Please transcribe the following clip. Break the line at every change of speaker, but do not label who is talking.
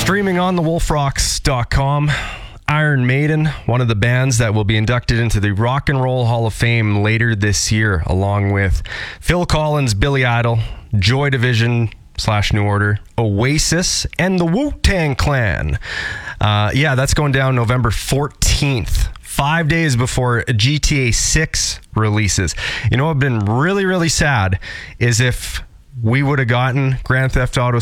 Streaming on thewolfrocks.com. Iron Maiden, one of the bands that will be inducted into the Rock and Roll Hall of Fame later this year, along with Phil Collins, Billy Idol, Joy Division / New Order, Oasis, and the Wu-Tang Clan. That's going down November 14th. 5 days before GTA 6 releases. You know what would have been really, really sad is if we would have gotten Grand Theft Auto